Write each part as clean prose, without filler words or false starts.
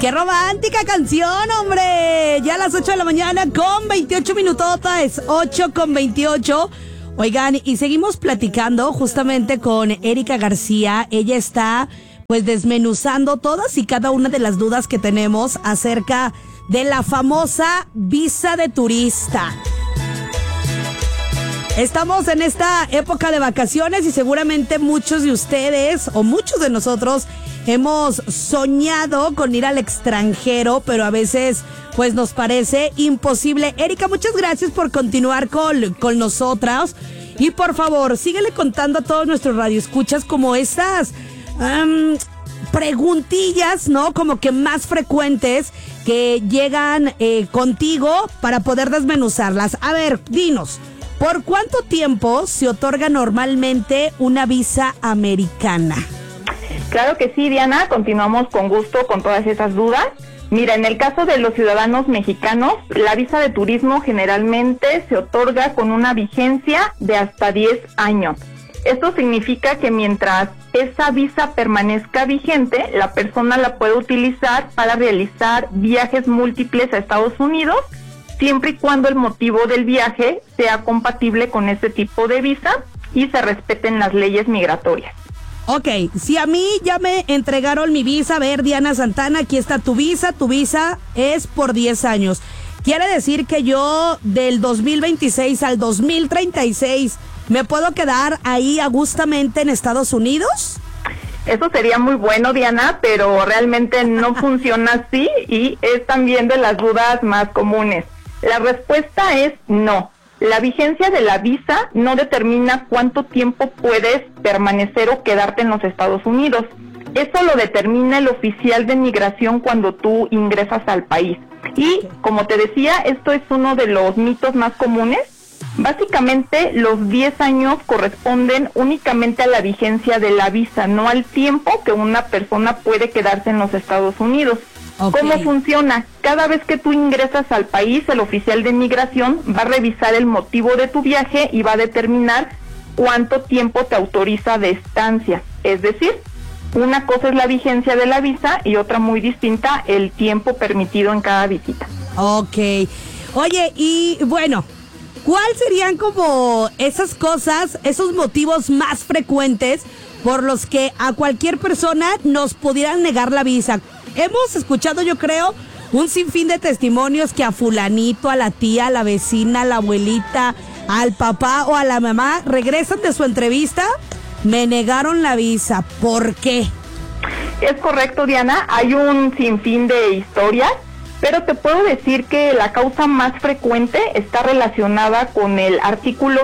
¡Qué romántica canción, hombre! Ya a las 8 de la mañana con 28 minutotas, 8:28. Oigan, y seguimos platicando justamente con Erika García. Ella está pues desmenuzando todas y cada una de las dudas que tenemos acerca de la famosa visa de turista. Estamos en esta época de vacaciones y seguramente muchos de ustedes o muchos de nosotros hemos soñado con ir al extranjero, pero a veces pues nos parece imposible. Erika, muchas gracias por continuar con nosotras y por favor, síguele contando a todos nuestros radioescuchas como estas preguntillas, ¿no? Como que más frecuentes que llegan contigo para poder desmenuzarlas. A ver, dinos, ¿por cuánto tiempo se otorga normalmente una visa americana? Claro que sí, Diana, continuamos con gusto con todas esas dudas. Mira, en el caso de los ciudadanos mexicanos, la visa de turismo generalmente se otorga con una vigencia de hasta 10 años. Esto significa que mientras esa visa permanezca vigente, la persona la puede utilizar para realizar viajes múltiples a Estados Unidos, siempre y cuando el motivo del viaje sea compatible con ese tipo de visa y se respeten las leyes migratorias. Ok, si a mí ya me entregaron mi visa, a ver, Diana Santana, aquí está tu visa es por 10 años. ¿Quiere decir que yo del 2026 al 2036 me puedo quedar ahí agustamente en Estados Unidos? Eso sería muy bueno, Diana, pero realmente no funciona así y es también de las dudas más comunes. La respuesta es no. La vigencia de la visa no determina cuánto tiempo puedes permanecer o quedarte en los Estados Unidos. Eso lo determina el oficial de migración cuando tú ingresas al país. Y, como te decía, esto es uno de los mitos más comunes. Básicamente, los 10 años corresponden únicamente a la vigencia de la visa, no al tiempo que una persona puede quedarse en los Estados Unidos. Okay. ¿Cómo funciona? Cada vez que tú ingresas al país, el oficial de migración va a revisar el motivo de tu viaje y va a determinar cuánto tiempo te autoriza de estancia. Es decir, una cosa es la vigencia de la visa y otra muy distinta, el tiempo permitido en cada visita. Ok. Oye, y bueno, ¿cuáles serían como esas cosas, esos motivos más frecuentes por los que a cualquier persona nos pudieran negar la visa? Hemos escuchado, yo creo, un sinfín de testimonios que a fulanito, a la tía, a la vecina, a la abuelita, al papá o a la mamá regresan de su entrevista, me negaron la visa. ¿Por qué? Es correcto, Diana, hay un sinfín de historias, pero te puedo decir que la causa más frecuente está relacionada con el artículo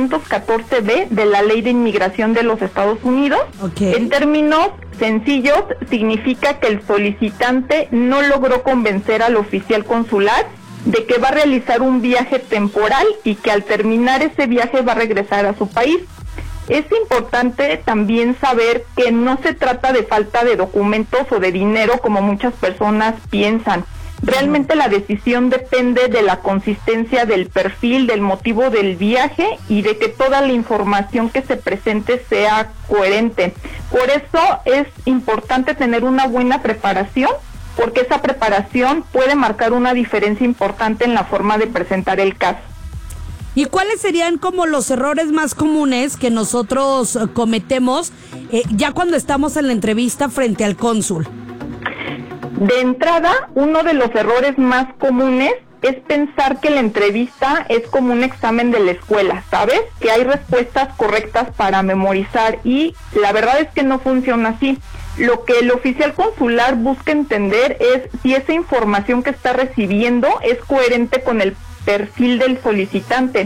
214B de la Ley de Inmigración de los Estados Unidos. Okay. En términos sencillos, significa que el solicitante no logró convencer al oficial consular de que va a realizar un viaje temporal y que al terminar ese viaje va a regresar a su país. Es importante también saber que no se trata de falta de documentos o de dinero como muchas personas piensan. Realmente la decisión depende de la consistencia del perfil, del motivo del viaje y de que toda la información que se presente sea coherente. Por eso es importante tener una buena preparación, porque esa preparación puede marcar una diferencia importante en la forma de presentar el caso. ¿Y cuáles serían como los errores más comunes que nosotros cometemos ya cuando estamos en la entrevista frente al cónsul? De entrada, uno de los errores más comunes es pensar que la entrevista es como un examen de la escuela, ¿sabes? Que hay respuestas correctas para memorizar y la verdad es que no funciona así. Lo que el oficial consular busca entender es si esa información que está recibiendo es coherente con el perfil del solicitante.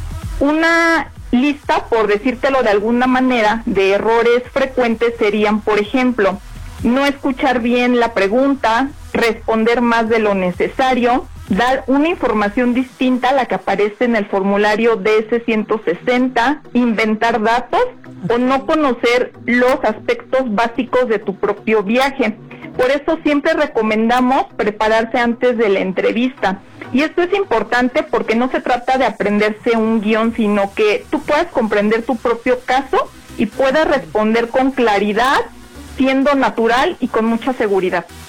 Una lista, por decírtelo de alguna manera, de errores frecuentes serían, por ejemplo, no escuchar bien la pregunta, responder más de lo necesario, dar una información distinta a la que aparece en el formulario DS-160, inventar datos o no conocer los aspectos básicos de tu propio viaje. Por eso siempre recomendamos prepararse antes de la entrevista. Y esto es importante porque no se trata de aprenderse un guión, sino que tú puedas comprender tu propio caso y puedas responder con claridad, siendo natural y con mucha seguridad.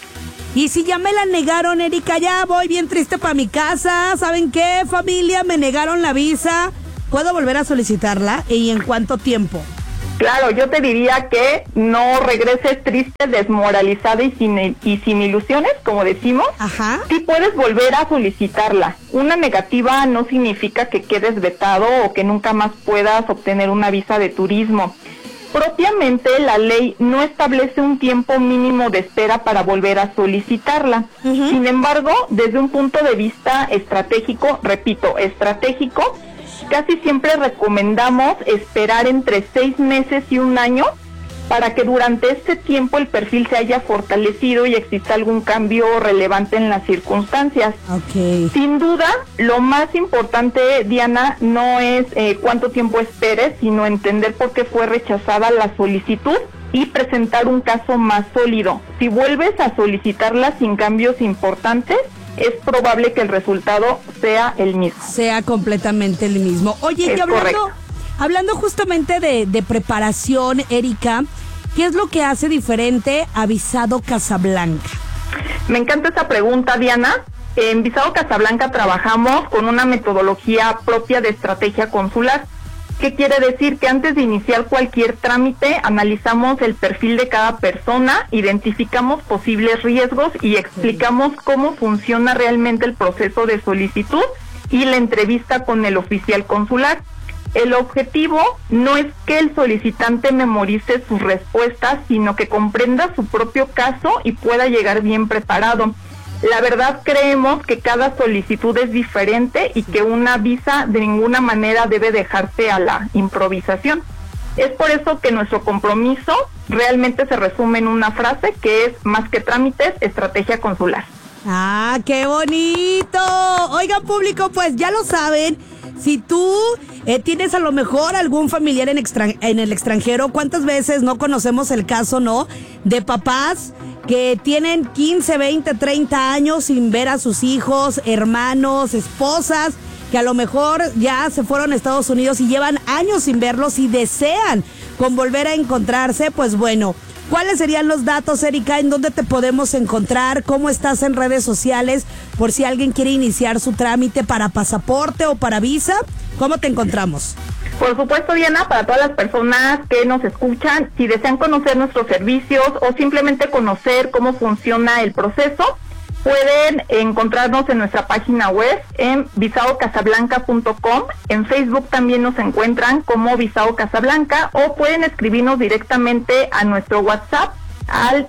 Y si ya me la negaron, Erika, ya voy bien triste para mi casa. ¿Saben qué, familia? Me negaron la visa. ¿Puedo volver a solicitarla? ¿Y en cuánto tiempo? Claro, yo te diría que no regreses triste, desmoralizada y sin ilusiones, como decimos. Ajá. Sí puedes volver a solicitarla. Una negativa no significa que quedes vetado o que nunca más puedas obtener una visa de turismo. Propiamente, la ley no establece un tiempo mínimo de espera para volver a solicitarla. Uh-huh. Sin embargo, desde un punto de vista estratégico, repito, estratégico, casi siempre recomendamos esperar entre 6 meses y 1 año para que durante este tiempo el perfil se haya fortalecido y exista algún cambio relevante en las circunstancias. Okay. Sin duda, lo más importante, Diana, no es cuánto tiempo esperes, sino entender por qué fue rechazada la solicitud y presentar un caso más sólido. Si vuelves a solicitarla sin cambios importantes, es probable que el resultado sea el mismo. Sea completamente el mismo. Oye, y hablando justamente de preparación, Erika, ¿qué es lo que hace diferente a Visado Casablanca? Me encanta esa pregunta, Diana. En Visado Casablanca trabajamos con una metodología propia de estrategia consular. ¿Qué quiere decir? Que antes de iniciar cualquier trámite, analizamos el perfil de cada persona, identificamos posibles riesgos y explicamos cómo funciona realmente el proceso de solicitud y la entrevista con el oficial consular. El objetivo no es que el solicitante memorice sus respuestas, sino que comprenda su propio caso y pueda llegar bien preparado. La verdad, creemos que cada solicitud es diferente y que una visa de ninguna manera debe dejarse a la improvisación. Es por eso que nuestro compromiso realmente se resume en una frase que es: más que trámites, estrategia consular. ¡Ah, qué bonito! Oigan, público, pues ya lo saben. Si tú tienes a lo mejor algún familiar en el extranjero, ¿cuántas veces no conocemos el caso, no? De papás que tienen 15, 20, 30 años sin ver a sus hijos, hermanos, esposas, que a lo mejor ya se fueron a Estados Unidos y llevan años sin verlos y desean con volver a encontrarse. Pues bueno, ¿cuáles serían los datos, Erika? ¿En dónde te podemos encontrar? ¿Cómo estás en redes sociales? Por si alguien quiere iniciar su trámite para pasaporte o para visa, ¿cómo te encontramos? Por supuesto, Diana, para todas las personas que nos escuchan, si desean conocer nuestros servicios o simplemente conocer cómo funciona el proceso, pueden encontrarnos en nuestra página web en visadocasablanca.com. En Facebook también nos encuentran como Visado Casablanca, o pueden escribirnos directamente a nuestro WhatsApp al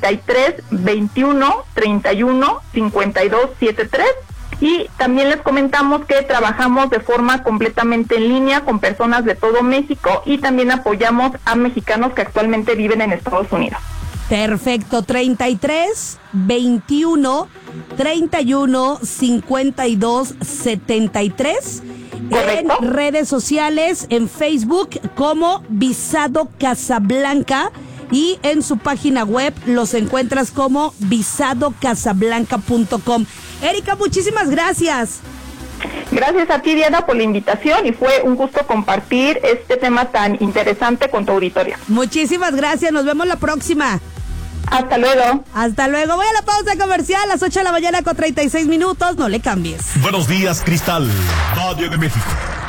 33 21 31 52 73. Y también les comentamos que trabajamos de forma completamente en línea con personas de todo México y también apoyamos a mexicanos que actualmente viven en Estados Unidos. Perfecto, 33 21 31 52 73. ¿Correcto? En redes sociales, en Facebook como Visado Casablanca, y en su página web los encuentras como visadocasablanca.com. Erika, muchísimas gracias. Gracias a ti, Diana, por la invitación, y fue un gusto compartir este tema tan interesante con tu auditorio. Muchísimas gracias, nos vemos la próxima. Hasta luego. Hasta luego. Voy a la pausa comercial a las 8 de la mañana con 36 minutos. No le cambies. Buenos días, Cristal, Valle de México.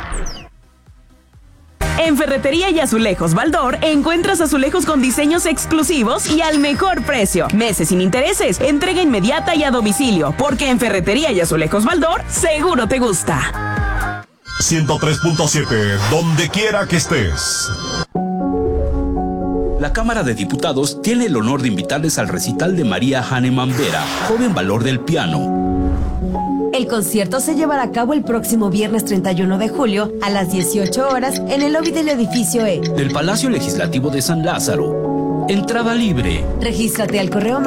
En Ferretería y Azulejos Baldor encuentras azulejos con diseños exclusivos y al mejor precio. Meses sin intereses, entrega inmediata y a domicilio, porque en Ferretería y Azulejos Baldor seguro te gusta. 103.7, donde quiera que estés. La Cámara de Diputados tiene el honor de invitarles al recital de María Hahnemann Vera, joven valor del piano. El concierto se llevará a cabo el próximo viernes 31 de julio a las 18 horas en el lobby del edificio E del Palacio Legislativo de San Lázaro. Entrada libre. Regístrate al correo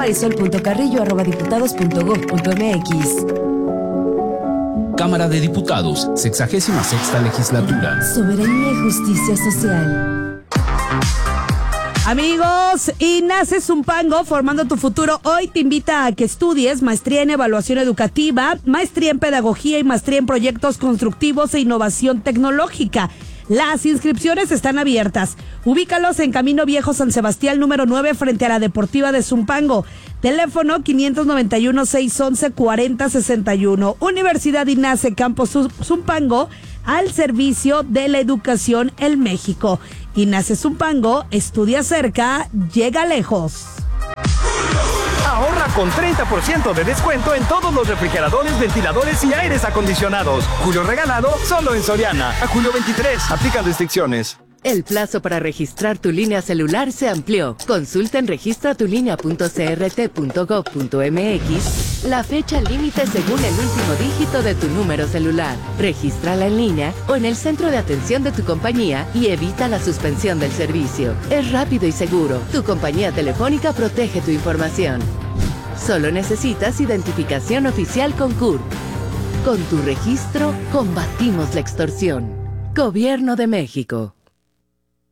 marisol.carrillo@diputados.gov.mx. Cámara de Diputados, 66ª Legislatura. Soberanía y justicia social. Amigos, INACE Zumpango, formando tu futuro, hoy te invita a que estudies maestría en evaluación educativa, maestría en pedagogía y maestría en proyectos constructivos e innovación tecnológica. Las inscripciones están abiertas. Ubícalos en Camino Viejo San Sebastián número 9 frente a la Deportiva de Zumpango. Teléfono 591-611-4061. Universidad INACE Campus Zumpango, al servicio de la educación en México. INACE Zumpango, estudia cerca, llega lejos. Ahorra con 30% de descuento en todos los refrigeradores, ventiladores y aires acondicionados. Julio regalado solo en Soriana. A julio 23. Aplican restricciones. El plazo para registrar tu línea celular se amplió. Consulta en registratulinea.crt.gov.mx la fecha límite según el último dígito de tu número celular. Regístrala en línea o en el centro de atención de tu compañía y evita la suspensión del servicio. Es rápido y seguro. Tu compañía telefónica protege tu información. Solo necesitas identificación oficial con CURP. Con tu registro, combatimos la extorsión. Gobierno de México.